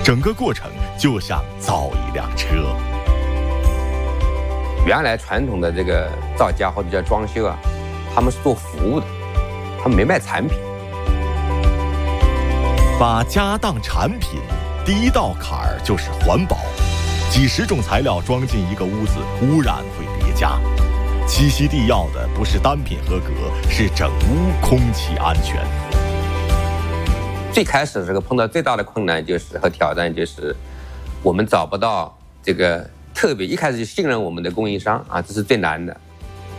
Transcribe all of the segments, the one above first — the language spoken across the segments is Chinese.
整个过程就像造一辆车。 原来传统的这个造家或者叫装修啊，他们是做服务的，他们没卖产品。 把家当产品，第一道坎儿就是环保。几十种材料装进一个屋子，污染会叠加。栖息地要的不是单品合格，是整屋空气安全。 最开始这个碰到最大的困难和挑战就是我们找不到这个特别一开始就信任我们的供应商啊，这是最难的。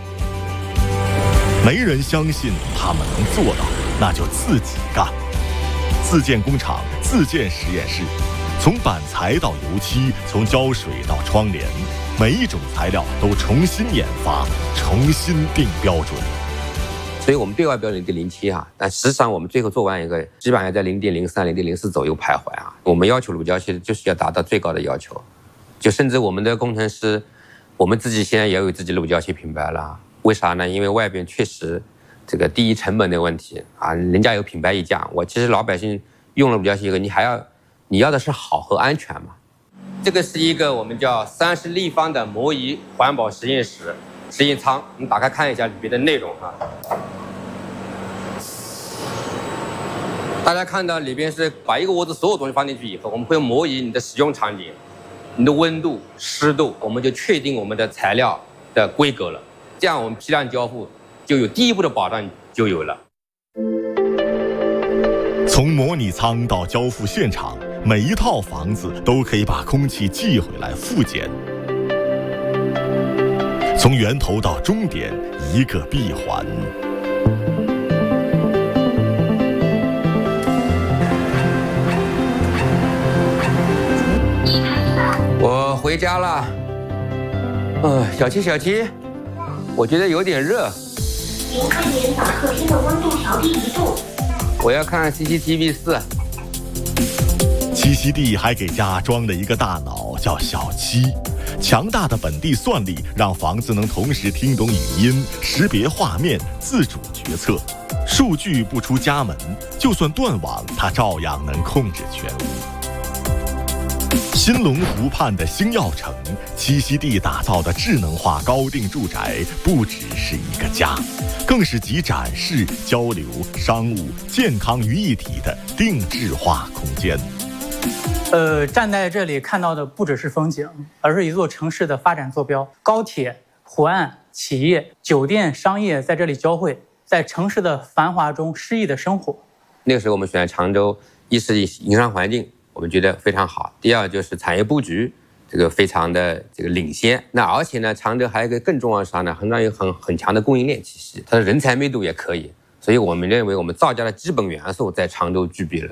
没人相信他们能做到，那就自己干。自建工厂，自建实验室，从板材到油漆，从胶水到窗帘，每一种材料都重新研发，重新定标准。 所以我们对外标准0.07啊，但实际上我们最后做完一个，基本上在0.03、0.04左右徘徊啊。我们要求乳胶漆就是要达到最高的要求，就甚至我们的工程师，我们自己现在也有自己乳胶漆品牌了。为啥呢？因为外边确实这个第一成本的问题啊，人家有品牌溢价，我其实老百姓用了乳胶漆以后，你要的是好和安全嘛。这个是一个我们叫30立方的模拟环保实验室。实验舱，我们打开看一下里面的内容啊。大家看到里边是把一个屋子所有东西放进去以后，我们会模拟你的使用场景、你的温度、湿度，我们就确定我们的材料的规格了。这样我们批量交付就有第一步的保障就有了。 从模拟舱到交付现场，每一套房子都可以把空气寄回来复检。从源头到终点，一个闭环。 我回家了。小七，我觉得有点热。 您快点把客厅的温度调低1度。 我要看 CCTV4。 栖息地还给家装了一个大脑，叫小七。强大的本地算力让房子能同时听懂语音、识别画面、自主决策。数据不出家门，就算断网，它照样能控制全屋。新龙湖畔的星耀城，栖息地打造的智能化高定住宅，不只是一个家，更是集展示、交流、商务、健康于一体的定制化空间。 站在这里看到的不只是风景，而是一座城市的发展坐标。高铁、湖岸、企业、酒店、商业在这里交汇，在城市的繁华中诗意的生活。 那个时候我们选常州，一是营商环境我们觉得非常好，第二就是产业布局这个非常的这个领先。那而且呢，常州还有一个更重要的是啥呢？常州有很强的供应链体系，它的人才密度也可以，所以我们认为我们造家的基本元素在常州具备了。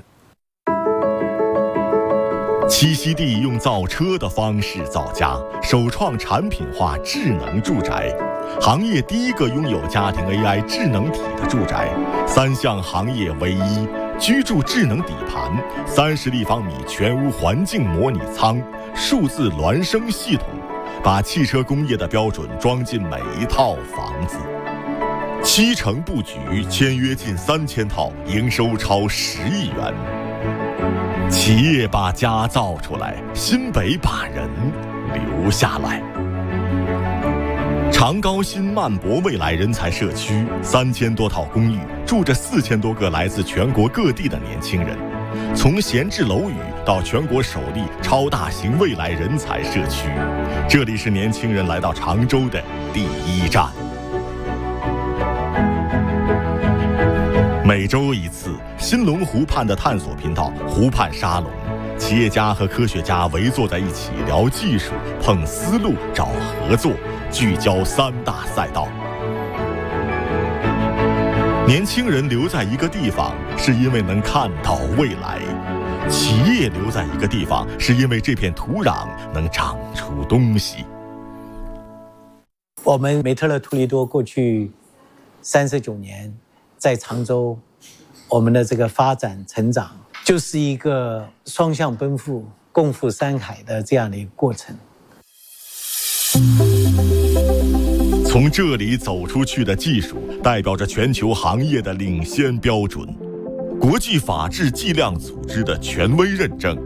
栖息地用造车的方式造家，首创产品化智能住宅，行业第一个拥有家庭 AI 智能体的住宅，3项行业唯一，居住智能底盘，30立方米全屋环境模拟舱，数字孪生系统，把汽车工业的标准装进每一套房子。7成布局，签约近3000套，营收超10亿元。企业把家造出来，新北把人留下来。长高新漫博未来人才社区，3000多套公寓，住着4000多个来自全国各地的年轻人。从闲置楼宇到全国首例超大型未来人才社区，这里是年轻人来到常州的第一站。每周一次，新龙湖畔的探索频道湖畔沙龙，企业家和科学家围坐在一起聊技术、碰思路、找合作，聚焦3大赛道。年轻人留在一个地方，是因为能看到未来；企业留在一个地方，是因为这片土壤能长出东西。 我们美特勒图利多过去39年在常州，我们的这个发展成长就是一个双向奔赴、共赴山海的这样的一个过程。 从这里走出去的技术，代表着全球行业的领先标准，国际法治计量组织的权威认证，